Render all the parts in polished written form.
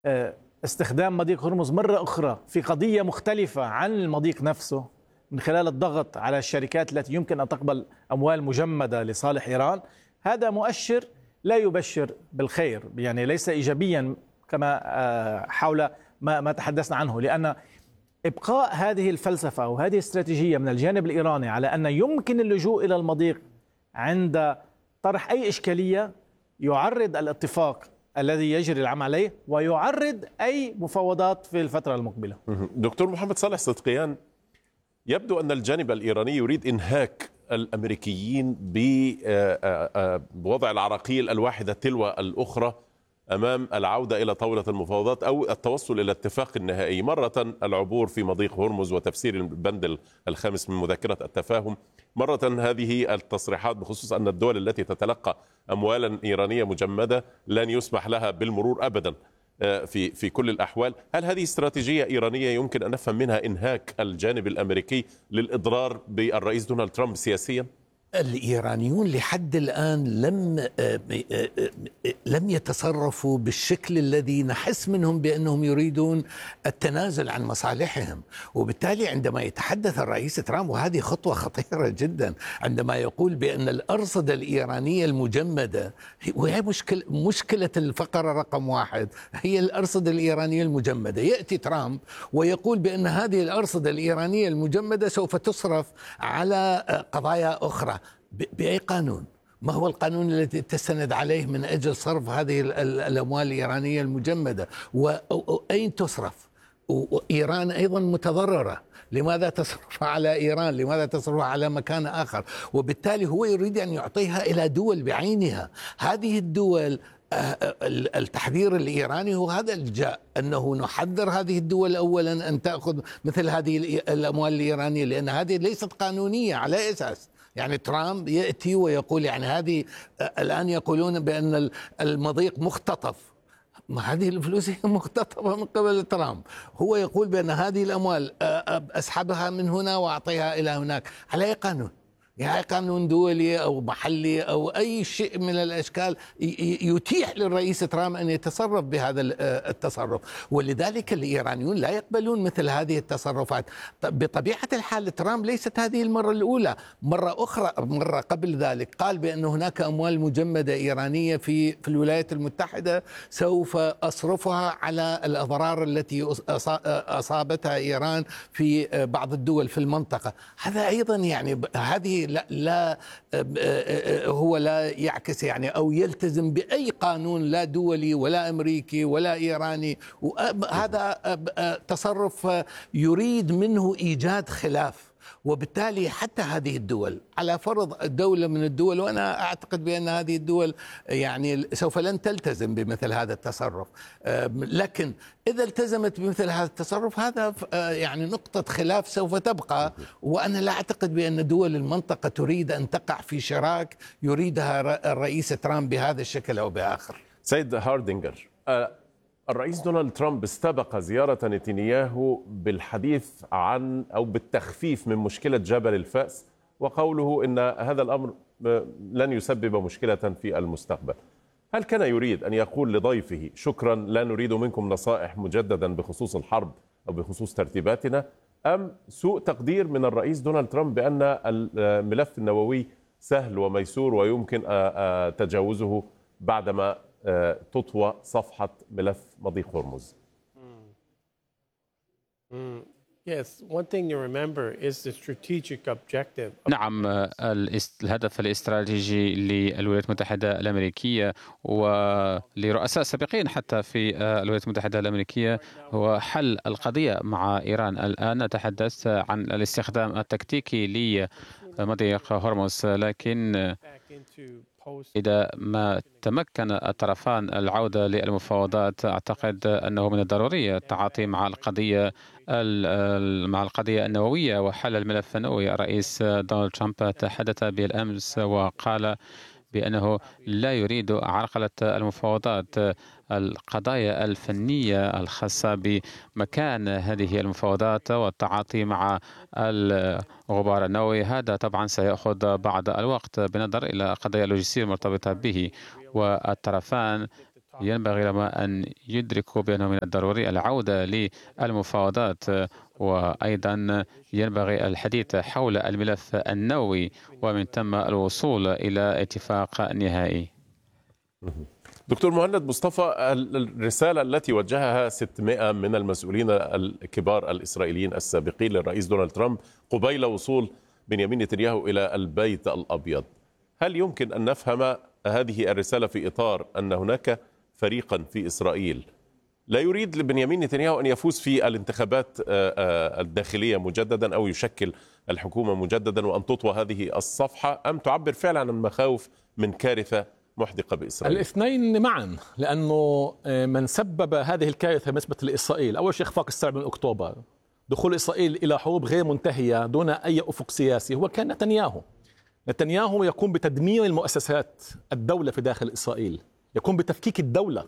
استخدام مضيق هرمز مرة أخرى في قضية مختلفة عن المضيق نفسه من خلال الضغط على الشركات التي يمكن أن تقبل أموال مجمدة لصالح إيران، هذا مؤشر لا يبشر بالخير، يعني ليس إيجابيا كما حول ما تحدثنا عنه. لأن إبقاء هذه الفلسفة وهذه الاستراتيجية من الجانب الإيراني على أن يمكن اللجوء إلى المضيق عند طرح أي إشكالية يعرض الاتفاق الذي يجري العمل عليه ويعرض أي مفاوضات في الفترة المقبلة. دكتور محمد صالح صدقيان، يبدو أن الجانب الإيراني يريد إنهاك الأمريكيين بوضع العراقيل الواحدة تلو الأخرى أمام العودة إلى طاولة المفاوضات أو التوصل إلى اتفاق النهائي، مرة العبور في مضيق هرمز وتفسير البند الخامس من مذكرة التفاهم، مرة هذه التصريحات بخصوص أن الدول التي تتلقى أموالا إيرانية مجمدة لن يسمح لها بالمرور أبدا في كل الأحوال. هل هذه استراتيجية إيرانية يمكن أن نفهم منها إنهاك الجانب الأمريكي للإضرار بالرئيس دونالد ترامب سياسيا؟ الإيرانيون لحد الآن لم يتصرفوا بالشكل الذي نحس منهم بأنهم يريدون التنازل عن مصالحهم، وبالتالي عندما يتحدث الرئيس ترامب، وهذه خطوة خطيرة جدا، عندما يقول بأن الأرصدة الإيرانية المجمدة، وهي مشكلة الفقرة رقم 1 هي الأرصدة الإيرانية المجمدة. يأتي ترامب ويقول بأن هذه الأرصدة الإيرانية المجمدة سوف تصرف على قضايا أخرى. بأي قانون؟ ما هو القانون الذي تستند عليه من أجل صرف هذه الأموال الإيرانية المجمدة؟ وأين تصرف؟ وإيران أيضا متضررة، لماذا تصرف على إيران؟ لماذا تصرف على مكان آخر؟ وبالتالي هو يريد أن يعطيها إلى دول بعينها. هذه الدول التحذير الإيراني هو هذا الجاء، أنه نحذر هذه الدول أولا أن تأخذ مثل هذه الأموال الإيرانية، لأن هذه ليست قانونية. على أساس يعني ترامب يأتي ويقول يعني هذه الآن يقولون بأن المضيق مختطف، ما هذه الفلوس هي مختطفة من قبل ترامب. هو يقول بأن هذه الأموال أسحبها من هنا وأعطيها إلى هناك. على أي قانون؟ يعني قانون دولي أو محلي أو أي شيء من الأشكال يتيح للرئيس ترامب أن يتصرف بهذا التصرف. ولذلك الإيرانيون لا يقبلون مثل هذه التصرفات. بطبيعة الحال ترامب ليست هذه المرة الأولى، مرة قبل ذلك قال بأن هناك أموال مجمدة إيرانية في الولايات المتحدة سوف أصرفها على الأضرار التي أصابتها إيران في بعض الدول في المنطقة. هذا أيضا يعني هذه لا هو لا يعكس يعني أو يلتزم بأي قانون لا دولي ولا أمريكي ولا إيراني. وهذا تصرف يريد منه إيجاد خلاف. وبالتالي حتى هذه الدول، على فرض دولة من الدول، وأنا أعتقد بأن هذه الدول يعني سوف لن تلتزم بمثل هذا التصرف، لكن إذا التزمت بمثل هذا التصرف هذا يعني نقطة خلاف سوف تبقى. وأنا لا أعتقد بأن دول المنطقة تريد أن تقع في شراك يريدها الرئيس ترامب بهذا الشكل أو بآخر. سيد هاردينجر، الرئيس دونالد ترامب استبق زيارة نتنياهو بالحديث عن أو بالتخفيف من مشكلة جبل الفأس، وقوله إن هذا الأمر لن يسبب مشكلة في المستقبل. هل كان يريد أن يقول لضيفه شكرا لا نريد منكم نصائح مجددا بخصوص الحرب أو بخصوص ترتيباتنا، أم سوء تقدير من الرئيس دونالد ترامب بأن الملف النووي سهل وميسور ويمكن تجاوزه بعدما تطوى صفحة ملف مضيق هرمز؟ نعم، الهدف الاستراتيجي للولايات المتحدة الأمريكية ولرؤساء سابقين حتى في الولايات المتحدة الأمريكية هو حل القضية مع إيران. الآن نتحدث عن الاستخدام التكتيكي لمضيق هرمز، لكن إذا ما تمكن الطرفان العودة للمفاوضات أعتقد أنه من الضروري التعاطي مع القضية النووية وحل الملف النووي. الرئيس دونالد ترامب تحدث بالأمس وقال بأنه لا يريد عرقلة المفاوضات. القضايا الفنية الخاصة بمكان هذه المفاوضات والتعاطي مع الغبار النووي هذا طبعا سيأخذ بعض الوقت بالنظر إلى القضايا اللوجستية المرتبطة به، والطرفان ينبغي لهم أن يدركوا بأنه من الضروري العودة للمفاوضات، وأيضا ينبغي الحديث حول الملف النووي ومن ثم الوصول إلى اتفاق نهائي. دكتور مهند مصطفى، الرسالة التي وجهها 600 من المسؤولين الكبار الإسرائيليين السابقين للرئيس دونالد ترامب قبيل وصول بنيامين نتنياهو إلى البيت الأبيض، هل يمكن أن نفهم هذه الرسالة في إطار أن هناك فريقا في إسرائيل لا يريد لبنيامين نتنياهو أن يفوز في الانتخابات الداخلية مجددا أو يشكل الحكومة مجددا وأن تطوى هذه الصفحة، أم تعبر فعلا عن مخاوف من كارثة محدقة بإسرائيل؟ الاثنين معا، لأنه من سبب هذه الكارثة بالنسبة لإسرائيل أول شيء إخفاق السبع من أكتوبر، دخول إسرائيل إلى حروب غير منتهية دون أي أفق سياسي، هو كان نتنياهو يقوم بتدمير المؤسسات الدولة في داخل إسرائيل، يقوم بتفكيك الدولة،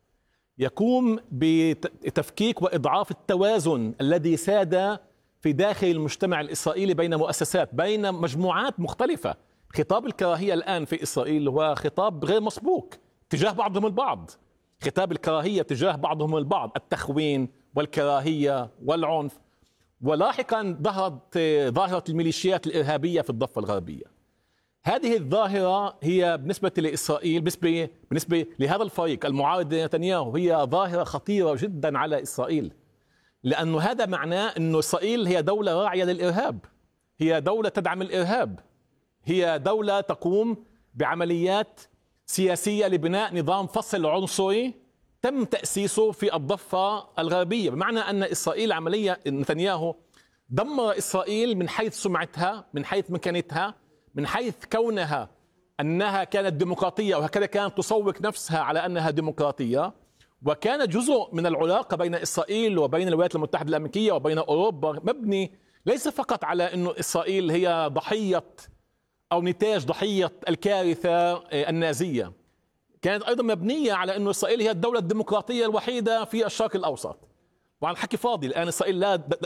يقوم بتفكيك وإضعاف التوازن الذي ساد في داخل المجتمع الإسرائيلي بين مؤسسات، بين مجموعات مختلفة. خطاب الكراهية الآن في إسرائيل هو خطاب غير مسبوق تجاه بعضهم البعض، خطاب الكراهية تجاه بعضهم البعض، التخوين والكراهية والعنف. ولاحقا ظهرت ظاهرة الميليشيات الإرهابية في الضفة الغربية. هذه الظاهرة هي بالنسبة لإسرائيل، بالنسبة لهذا الفريق المعارض لنتنياهو، هي ظاهرة خطيرة جدا على إسرائيل، لأنه هذا معناه أن إسرائيل هي دولة راعية للإرهاب، هي دولة تدعم الإرهاب، هي دولة تقوم بعمليات سياسية لبناء نظام فصل عنصري تم تأسيسه في الضفة الغربية، بمعنى أن إسرائيل عملية نتنياهو دمر إسرائيل من حيث سمعتها، من حيث مكانتها، من حيث كونها أنها كانت ديمقراطية، وهكذا كانت تسوق نفسها على أنها ديمقراطية، وكان جزء من العلاقة بين إسرائيل وبين الولايات المتحدة الأمريكية وبين أوروبا مبني ليس فقط على أنه إسرائيل هي ضحية أو نتاج ضحية الكارثة النازية، كانت أيضا مبنية على أنه إسرائيل هي الدولة الديمقراطية الوحيدة في الشرق الأوسط. وعن الحكي فاضي، الآن إسرائيل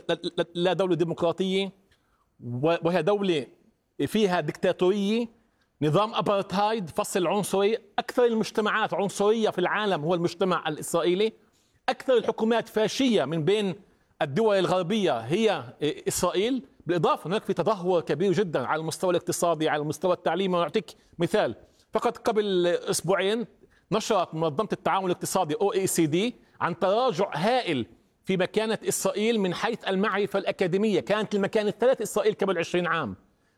لا دولة ديمقراطية، وهي دولة فيها ديكتاتورية، نظام أبارتهايد، فصل عنصري. أكثر المجتمعات عنصرية في العالم هو المجتمع الإسرائيلي، أكثر الحكومات فاشية من بين الدول الغربية هي إسرائيل. بالإضافة هناك في تدهور كبير جدا على المستوى الاقتصادي، على المستوى التعليمي. وأعطيك مثال، فقط قبل أسبوعين نشرت منظمة التعاون الاقتصادي OECD عن تراجع هائل في مكانة إسرائيل من حيث المعرفة الأكاديمية. كانت المكان الثالث إسرائيل قبل 20 عام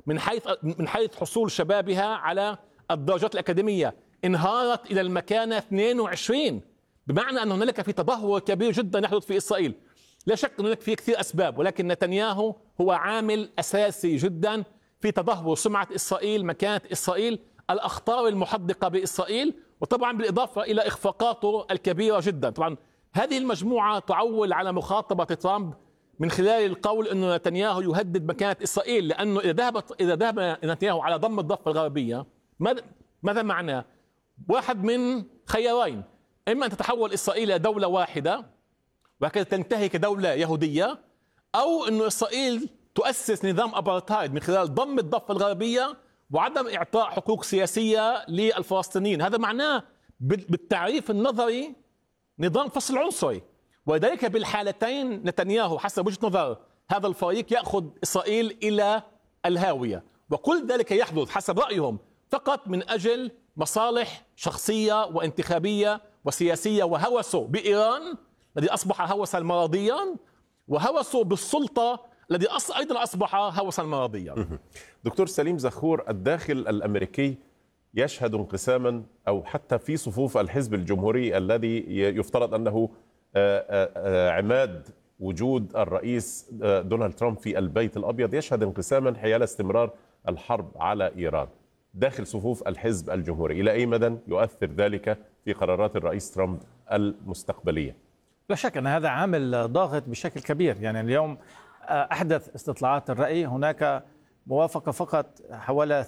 من حيث حصول شبابها على الدرجات الأكاديمية، انهارت إلى المكانة 22، بمعنى أن هناك في تدهور كبير جدا يحدث في إسرائيل. لا شك أن هناك في كثير أسباب، ولكن نتنياهو هو عامل أساسي جدا في تدهور سمعة إسرائيل، مكانة إسرائيل، الأخطار المحدقة بإسرائيل، وطبعا بالإضافة إلى إخفاقاته الكبيرة جدا. طبعا هذه المجموعة تعول على مخاطبة ترامب من خلال القول أن نتنياهو يهدد مكانة إسرائيل، لأنه إذا ذهب نتنياهو على ضم الضفة الغربية ماذا معناه؟ واحد من خيارين، إما أن تتحول إسرائيل إلى دولة واحدة وهكذا تنتهي كدولة يهودية، أو أن إسرائيل تؤسس نظام أبارتهايد من خلال ضم الضفة الغربية وعدم إعطاء حقوق سياسية للفلسطينيين. هذا معناه بالتعريف النظري نظام فصل عنصري، ولذلك بالحالتين نتنياهو حسب وجهة نظر هذا الفريق يأخذ إسرائيل إلى الهاوية، وكل ذلك يحدث حسب رأيهم فقط من أجل مصالح شخصية وانتخابية وسياسية، وهوسوا بإيران الذي أصبح هوسا مرضيا، وهوسوا بالسلطة الذي أيضا أصبح هوسا مرضيا. دكتور سليم زخور، الداخل الأمريكي يشهد انقساما، أو حتى في صفوف الحزب الجمهوري الذي يفترض أنه عماد وجود الرئيس دونالد ترامب في البيت الأبيض، يشهد انقساما حيال استمرار الحرب على إيران داخل صفوف الحزب الجمهوري. إلى أي مدى يؤثر ذلك في قرارات الرئيس ترامب المستقبلية؟ لا شك أن هذا عامل ضاغط بشكل كبير. يعني اليوم أحدث استطلاعات الرأي هناك موافقة فقط حوالي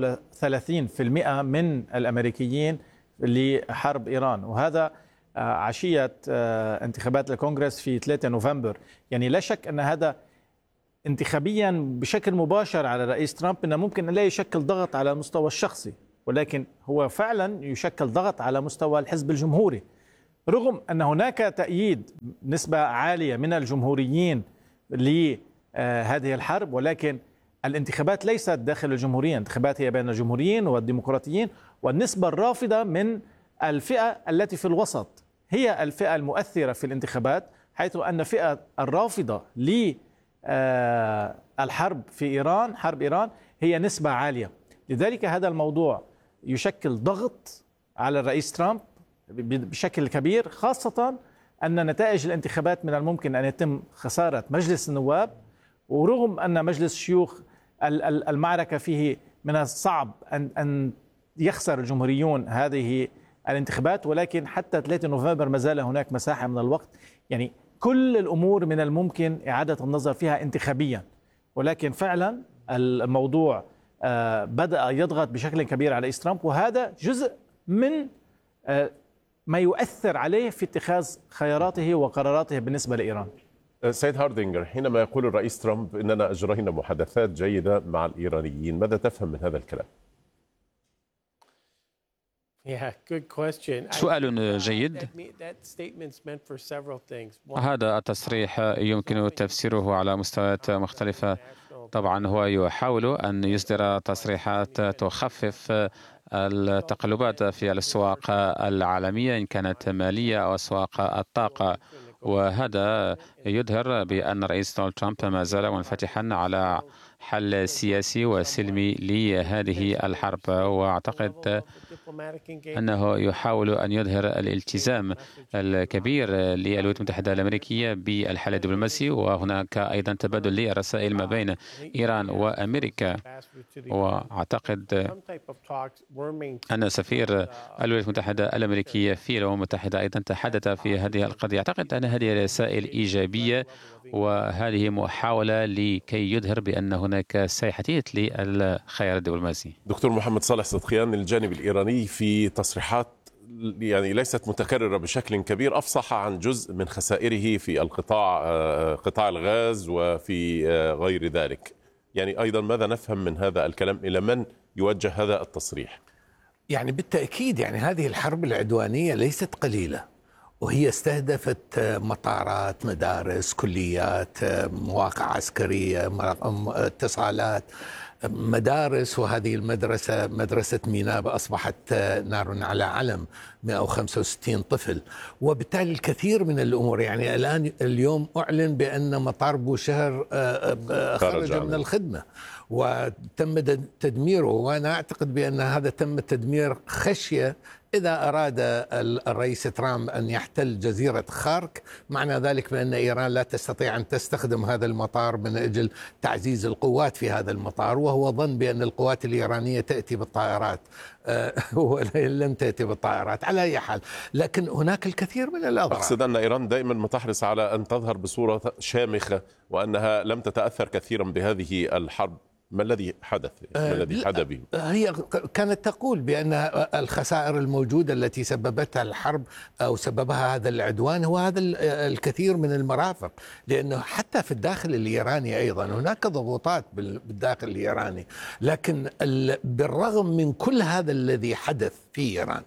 33% من الأمريكيين لحرب إيران، وهذا عشية انتخابات الكونغرس في 3 نوفمبر. يعني لا شك أن هذا انتخابيا بشكل مباشر على رئيس ترامب أنه ممكن لا يشكل ضغط على المستوى الشخصي، ولكن هو فعلا يشكل ضغط على مستوى الحزب الجمهوري. رغم أن هناك تأييد نسبة عالية من الجمهوريين لهذه الحرب، ولكن الانتخابات ليست داخل الجمهوريين، الانتخابات هي بين الجمهوريين والديمقراطيين، والنسبة الرافضة من الفئة التي في الوسط هي الفئة المؤثرة في الانتخابات، حيث أن الفئة الرافضة للحرب في إيران، حرب إيران، هي نسبة عالية. لذلك هذا الموضوع يشكل ضغط على الرئيس ترامب بشكل كبير، خاصة أن نتائج الانتخابات من الممكن أن يتم خسارة مجلس النواب، ورغم أن مجلس الشيوخ المعركة فيه من الصعب أن يخسر الجمهوريون هذه الانتخابات، ولكن حتى 3 نوفمبر ما زال هناك مساحة من الوقت. يعني كل الأمور من الممكن إعادة النظر فيها انتخابيا، ولكن فعلا الموضوع بدأ يضغط بشكل كبير على ترامب، وهذا جزء من ما يؤثر عليه في اتخاذ خياراته وقراراته بالنسبة لإيران. سيد هاردينجر، حينما يقول الرئيس ترامب إننا أجرينا محادثات جيدة مع الإيرانيين، ماذا تفهم من هذا الكلام؟ سؤال جيد. هذا التصريح يمكن تفسيره على مستويات مختلفة. طبعا هو يحاول أن يصدر تصريحات تخفف التقلبات في الأسواق العالمية إن كانت مالية أو أسواق الطاقة، وهذا يظهر بأن الرئيس دونالد ترامب ما زال منفتحا على حل سياسي وسلمي لهذه الحرب، وأعتقد أنه يحاول أن يظهر الالتزام الكبير للولايات المتحدة الأمريكية بالحل الدبلوماسي، وهناك أيضا تبادل للرسائل ما بين إيران وأمريكا. وأعتقد أن سفير الولايات المتحدة الأمريكية في الأمم المتحدة أيضا تحدث في هذه القضية. أعتقد أن هذه رسائل إيجابية، وهذه محاولة لكي يظهر بأن هناك سيحتية للخيار الدبلوماسي. دكتور محمد صالح صدقيان، الجانب الإيراني في تصريحات يعني ليست متكررة بشكل كبير أفصح عن جزء من خسائره في قطاع الغاز وفي غير ذلك. يعني أيضا ماذا نفهم من هذا الكلام؟ إلى من يوجه هذا التصريح؟ يعني بالتأكيد يعني هذه الحرب العدوانية ليست قليلة، وهي استهدفت مطارات، مدارس، كليات، مواقع عسكرية، اتصالات، مدارس. وهذه المدرسة مدرسة ميناء أصبحت نار على علم، 165 طفل. وبالتالي الكثير من الأمور، يعني اليوم أعلن بأن مطار بوشهر خرج من الخدمة وتم تدميره، وأنا أعتقد بأن هذا تم التدمير خشية إذا أراد الرئيس ترامب أن يحتل جزيرة خارك، معنى ذلك بأن إيران لا تستطيع أن تستخدم هذا المطار من أجل تعزيز القوات في هذا المطار، وهو ظن بأن القوات الإيرانية تأتي بالطائرات ولم تأتي بالطائرات. على أي حال، لكن هناك الكثير من الأضرار. أقصد أن إيران دائما متحرصة على أن تظهر بصورة شامخة، وأنها لم تتأثر كثيرا بهذه الحرب. ما الذي حدث؟ ما الذي حدث به؟ هي كانت تقول بأن الخسائر الموجودة التي سببتها الحرب أو سببها هذا العدوان هو هذا الكثير من المرافق، لأنه حتى في الداخل الإيراني أيضا هناك ضغوطات بالداخل الإيراني. لكن بالرغم من كل هذا الذي حدث في إيران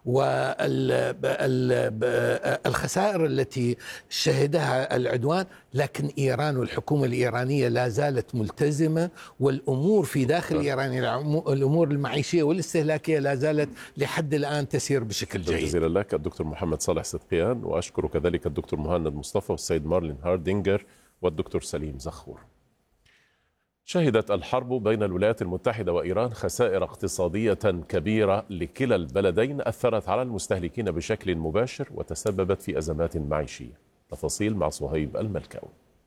والخسائر التي شهدها العدوان، لكن إيران والحكومة الإيرانية لا زالت ملتزمة، والأمور في داخل إيران، الأمور المعيشية والاستهلاكية لا زالت لحد الآن تسير بشكل جيد. جزيلا لك الدكتور محمد صالح صدقيان، وأشكر كذلك الدكتور مهند مصطفى والسيد مارلين هاردينجر والدكتور سليم زخور. شهدت الحرب بين الولايات المتحدة وإيران خسائر اقتصادية كبيرة لكلا البلدين، أثرت على المستهلكين بشكل مباشر وتسببت في أزمات معيشية. تفاصيل مع صهيب الملكاوي.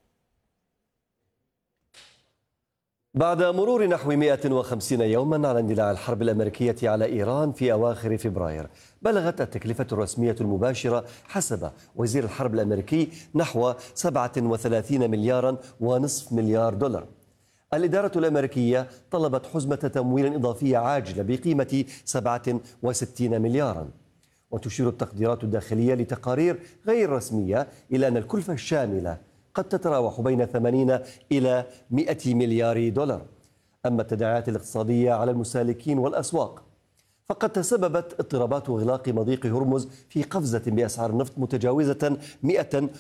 بعد مرور نحو 150 يوما على اندلاع الحرب الأمريكية على إيران في أواخر فبراير، بلغت التكلفة الرسمية المباشرة حسب وزير الحرب الأمريكي نحو 37 مليارا ونصف مليار دولار. الإدارة الأمريكية طلبت حزمة تمويل إضافية عاجلة بقيمة 67 مليارا. وتشير التقديرات الداخلية لتقارير غير رسمية إلى أن الكلفة الشاملة قد تتراوح بين 80 إلى 100 مليار دولار. أما التداعيات الاقتصادية على المستهلكين والأسواق فقد تسببت اضطرابات إغلاق مضيق هرمز في قفزة بأسعار النفط متجاوزة